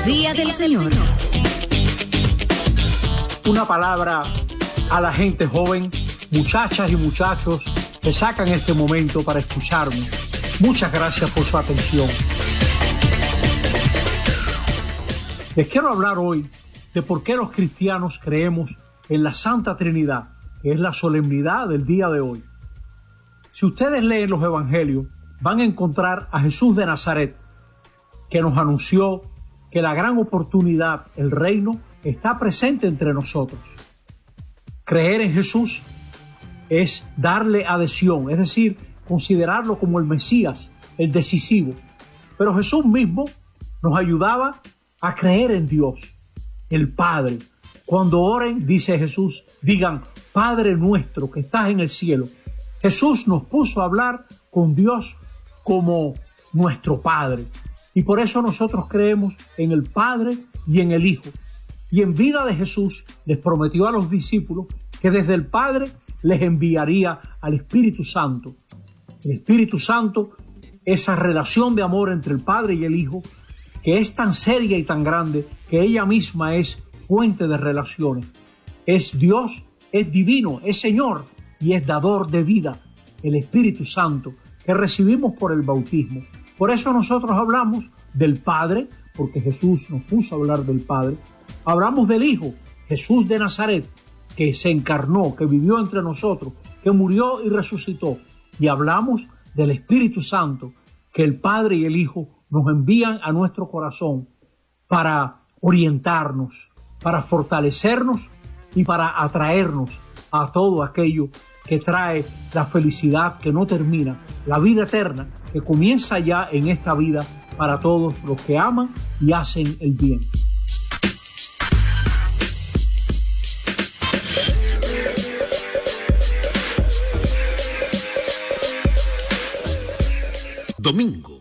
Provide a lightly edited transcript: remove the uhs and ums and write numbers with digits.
Día del Señor. Una palabra a la gente joven, muchachas y muchachos que sacan este momento para escucharme. Muchas gracias por su atención. Les quiero hablar hoy de por qué los cristianos creemos en la Santa Trinidad, que es la solemnidad del día de hoy. Si ustedes leen los evangelios, van a encontrar a Jesús de Nazaret, que nos anunció que la gran oportunidad, el reino, está presente entre nosotros. Creer en Jesús es darle adhesión, es decir, considerarlo como el Mesías, el decisivo. Pero Jesús mismo nos ayudaba a creer en Dios, el Padre. Cuando oren, dice Jesús, digan, Padre nuestro que estás en el cielo. Jesús nos puso a hablar con Dios como nuestro Padre. Y por eso nosotros creemos en el Padre y en el Hijo. Y en vida de Jesús les prometió a los discípulos que desde el Padre les enviaría al Espíritu Santo. El Espíritu Santo, esa relación de amor entre el Padre y el Hijo, que es tan seria y tan grande que ella misma es fuente de relaciones. Es Dios, es divino, es Señor y es dador de vida, el Espíritu Santo, que recibimos por el bautismo. Por eso nosotros hablamos del Padre, porque Jesús nos puso a hablar del Padre. Hablamos del Hijo, Jesús de Nazaret, que se encarnó, que vivió entre nosotros, que murió y resucitó. Y hablamos del Espíritu Santo, que el Padre y el Hijo nos envían a nuestro corazón para orientarnos, para fortalecernos y para atraernos a todo aquello que trae la felicidad que no termina, la vida eterna que comienza ya en esta vida para todos los que aman y hacen el bien. Domingo